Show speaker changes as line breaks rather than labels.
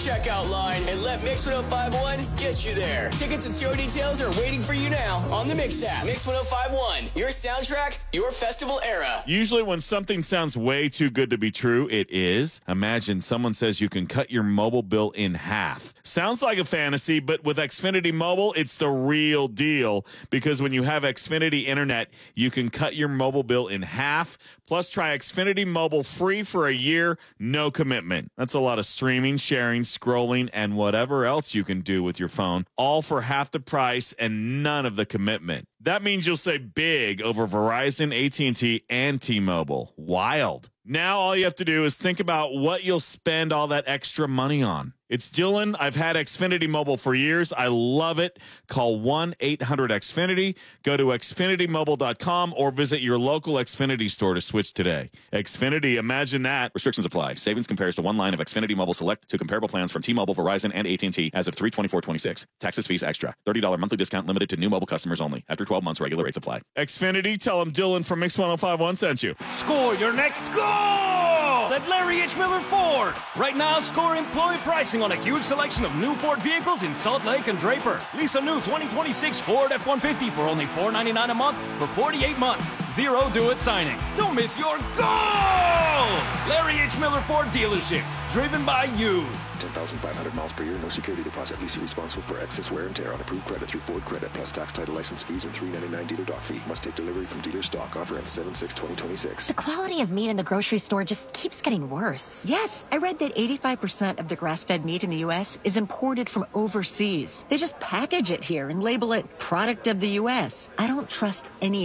checkout line and let Mix 1051 get you there. Tickets and show details are waiting for you now on the Mix app. Mix 1051, your soundtrack, your festival era.
Usually when something sounds way too good to be true, it is. Imagine someone says you can cut your mobile bill in half. Sounds like a fantasy, but with Xfinity Mobile, it's the real deal, because when you have Xfinity Internet, you can cut your mobile bill in half. Plus, try Xfinity Mobile free for a year, no commitment. That's a lot of streaming, sharing, scrolling, and whatever else you can do with your phone, all for half the price and none of the commitment. That means you'll save big over Verizon, AT&T, and T-Mobile. Wild. Now all you have to do is think about what you'll spend all that extra money on. It's Dylan. I've had Xfinity Mobile for years. I love it. Call 1-800-XFINITY. Go to xfinitymobile.com or visit your local Xfinity store to switch today. Xfinity, imagine that. Restrictions apply. Savings compares to one line of Xfinity Mobile Select to comparable plans from T-Mobile, Verizon, and AT&T as of 3/24/26. Taxes, fees extra. $30 monthly discount limited to new mobile customers only. After 12 months, regular rates apply. Xfinity, tell them Dylan from Mix 1051 sent you.
Score your next goal at Larry H. Miller Ford. Right now, score employee pricing on a huge selection of new Ford vehicles in Salt Lake and Draper. Lease a new 2026 Ford F-150 for only $499 a month for 48 months. Zero do-it signing. Don't miss your goal! Larry H. Miller Ford dealerships, driven by you.
10,500 miles per year, no security deposit. Lease responsible for excess wear and tear on approved credit through Ford Credit, plus tax, title, license fees, and $399 dealer dock fee. Must take delivery from dealer stock. Offer ends 7/6/2026.
The quality of meat in the grocery store just keeps getting worse.
Yes, I read that 85% of the grass-fed meat in the U.S. is imported from overseas. They just package it here and label it product of the U.S. I don't trust any